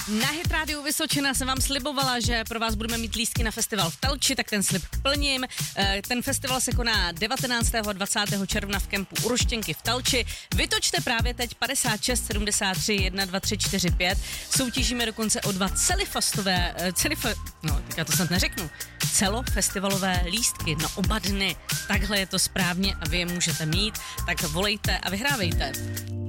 Na Hit Rádiu Vysočina jsem vám slibovala, že pro vás budeme mít lístky na festival v Telči, tak ten slib plním. Ten festival se koná 19. a 20. června v kempu u Roštěnky v Telči. Vytočte právě teď 56 73 1 2 3 4 5. Soutěžíme dokonce o 2 celofestivalové lístky na oba dny. Takhle je to správně a vy je můžete mít, tak volejte a vyhrávejte.